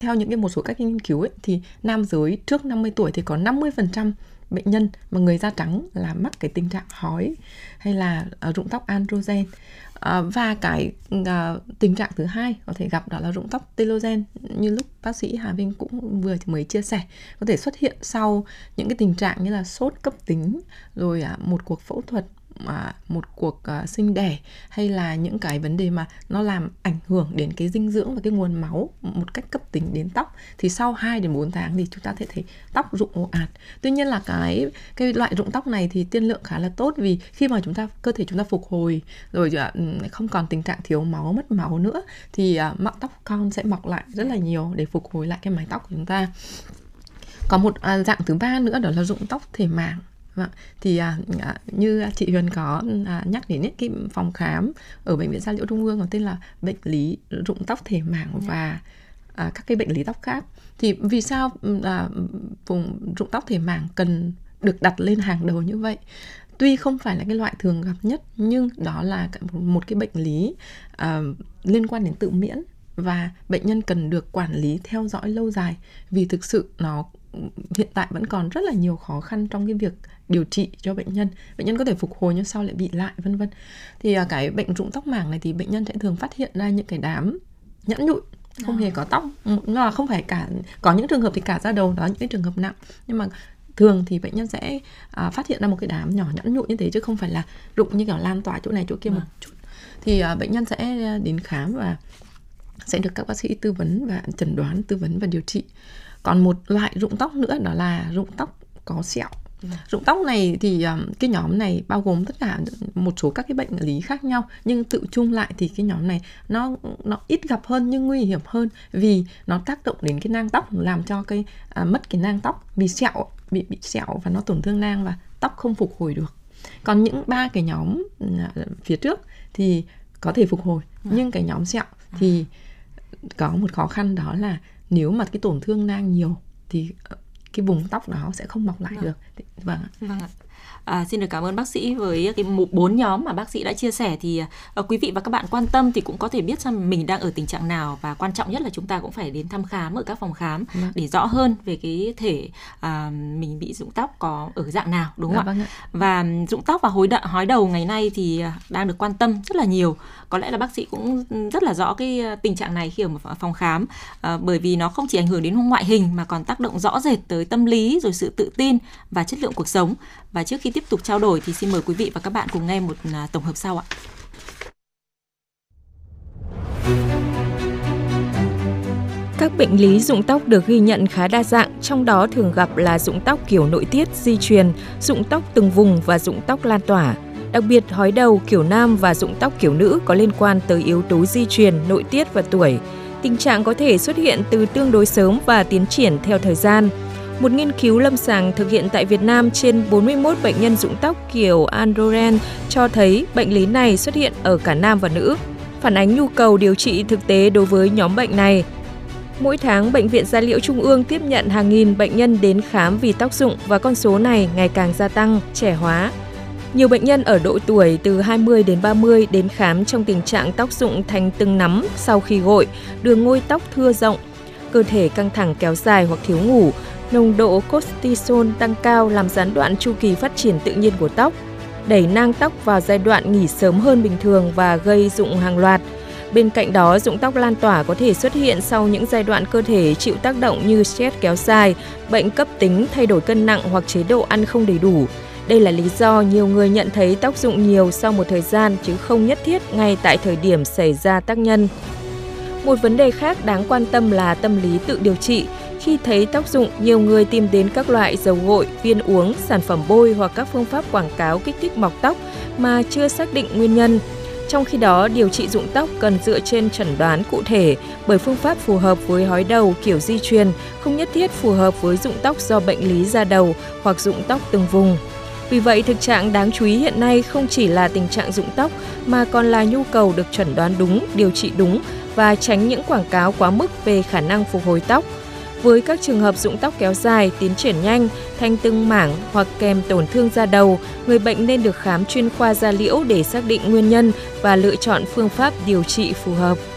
Theo một số các nghiên cứu ấy, thì nam giới trước 50 tuổi thì có 50% bệnh nhân mà người da trắng là mắc cái tình trạng hói hay là rụng tóc androgen. Và cái tình trạng thứ hai có thể gặp đó là rụng tóc telogen, như lúc bác sĩ Hà Vinh cũng vừa mới chia sẻ, có thể xuất hiện sau những cái tình trạng như là sốt cấp tính, rồi một cuộc phẫu thuật, một cuộc sinh đẻ, hay là những cái vấn đề mà nó làm ảnh hưởng đến cái dinh dưỡng và cái nguồn máu một cách cấp tính đến tóc, thì sau 2 đến 4 tháng thì chúng ta sẽ thấy tóc rụng ồ ạt. Tuy nhiên là cái loại rụng tóc này thì tiên lượng khá là tốt, vì khi mà cơ thể chúng ta phục hồi rồi không còn tình trạng thiếu máu, mất máu nữa, thì tóc con sẽ mọc lại rất là nhiều để phục hồi lại cái mái tóc của chúng ta. Còn một dạng thứ ba nữa đó là rụng tóc thể mảng. Thì như chị Huyền có nhắc đến cái phòng khám ở Bệnh viện Da Liễu Trung ương có tên là bệnh lý rụng tóc thể mảng và các cái bệnh lý tóc khác. Thì vì sao vùng rụng tóc thể mảng cần được đặt lên hàng đầu như vậy? Tuy không phải là cái loại thường gặp nhất, nhưng đó là một cái bệnh lý liên quan đến tự miễn, và bệnh nhân cần được quản lý theo dõi lâu dài, vì thực sự nó hiện tại vẫn còn rất là nhiều khó khăn trong cái việc điều trị cho bệnh nhân. Bệnh nhân có thể phục hồi nhưng sau lại bị lại, vân vân. Thì cái bệnh rụng tóc mảng này thì bệnh nhân sẽ thường phát hiện ra những cái đám nhẵn nhụi, không hề có tóc. Nó không phải có những trường hợp thì cả da đầu, đó những cái trường hợp nặng. Nhưng mà thường thì bệnh nhân sẽ phát hiện ra một cái đám nhỏ nhẵn nhụi như thế, chứ không phải là rụng như kiểu lan tỏa chỗ này chỗ kia một chút. Thì bệnh nhân sẽ đến khám và sẽ được các bác sĩ tư vấn và chẩn đoán, tư vấn và điều trị. Còn một loại rụng tóc nữa đó là rụng tóc có sẹo. Rụng tóc này thì cái nhóm này bao gồm tất cả một số các cái bệnh lý khác nhau, nhưng tự chung lại thì cái nhóm này nó ít gặp hơn nhưng nguy hiểm hơn, vì nó tác động đến cái nang tóc, làm cho mất cái nang tóc, vì sẹo bị sẹo và nó tổn thương nang và tóc không phục hồi được. Còn những 3 cái nhóm phía trước thì có thể phục hồi, nhưng cái nhóm sẹo thì có một khó khăn, đó là nếu mà cái tổn thương nang nhiều thì cái vùng tóc đó sẽ không mọc lại được. Vâng ạ. Xin được cảm ơn bác sĩ với cái 4 nhóm mà bác sĩ đã chia sẻ. Thì quý vị và các bạn quan tâm thì cũng có thể biết xem mình đang ở tình trạng nào, và quan trọng nhất là chúng ta cũng phải đến thăm khám ở các phòng khám để rõ hơn về cái thể mình bị rụng tóc có ở dạng nào, đúng không ạ? Và rụng tóc và hói đầu ngày nay thì đang được quan tâm rất là nhiều. Có lẽ là bác sĩ cũng rất là rõ cái tình trạng này khi ở một phòng khám, bởi vì nó không chỉ ảnh hưởng đến ngoại hình mà còn tác động rõ rệt tới tâm lý, rồi sự tự tin và chất lượng cuộc sống. Và trước khi tiếp tục trao đổi thì xin mời quý vị và các bạn cùng nghe một tổng hợp sau ạ. Các bệnh lý rụng tóc được ghi nhận khá đa dạng, trong đó thường gặp là rụng tóc kiểu nội tiết, di truyền, rụng tóc từng vùng và rụng tóc lan tỏa. Đặc biệt, hói đầu kiểu nam và rụng tóc kiểu nữ có liên quan tới yếu tố di truyền, nội tiết và tuổi. Tình trạng có thể xuất hiện từ tương đối sớm và tiến triển theo thời gian. Một nghiên cứu lâm sàng thực hiện tại Việt Nam trên 41 bệnh nhân rụng tóc kiểu androgen cho thấy bệnh lý này xuất hiện ở cả nam và nữ, phản ánh nhu cầu điều trị thực tế đối với nhóm bệnh này. Mỗi tháng, Bệnh viện Da Liễu Trung ương tiếp nhận hàng nghìn bệnh nhân đến khám vì tóc rụng, và con số này ngày càng gia tăng, trẻ hóa. Nhiều bệnh nhân ở độ tuổi từ 20 đến 30 đến khám trong tình trạng tóc rụng thành từng nắm sau khi gội, đường ngôi tóc thưa rộng, cơ thể căng thẳng kéo dài hoặc thiếu ngủ, nồng độ cortisol tăng cao làm gián đoạn chu kỳ phát triển tự nhiên của tóc, đẩy nang tóc vào giai đoạn nghỉ sớm hơn bình thường và gây rụng hàng loạt. Bên cạnh đó, rụng tóc lan tỏa có thể xuất hiện sau những giai đoạn cơ thể chịu tác động như stress kéo dài, bệnh cấp tính, thay đổi cân nặng hoặc chế độ ăn không đầy đủ. Đây là lý do nhiều người nhận thấy tóc rụng nhiều sau một thời gian chứ không nhất thiết ngay tại thời điểm xảy ra tác nhân. Một vấn đề khác đáng quan tâm là tâm lý tự điều trị. Khi thấy tóc rụng, nhiều người tìm đến các loại dầu gội, viên uống, sản phẩm bôi hoặc các phương pháp quảng cáo kích thích mọc tóc mà chưa xác định nguyên nhân. Trong khi đó, điều trị rụng tóc cần dựa trên chẩn đoán cụ thể, bởi phương pháp phù hợp với hói đầu kiểu di truyền không nhất thiết phù hợp với rụng tóc do bệnh lý da đầu hoặc rụng tóc từng vùng. Vì vậy, thực trạng đáng chú ý hiện nay không chỉ là tình trạng rụng tóc mà còn là nhu cầu được chẩn đoán đúng, điều trị đúng và tránh những quảng cáo quá mức về khả năng phục hồi tóc. Với các trường hợp rụng tóc kéo dài, tiến triển nhanh, thành từng mảng hoặc kèm tổn thương da đầu, người bệnh nên được khám chuyên khoa da liễu để xác định nguyên nhân và lựa chọn phương pháp điều trị phù hợp.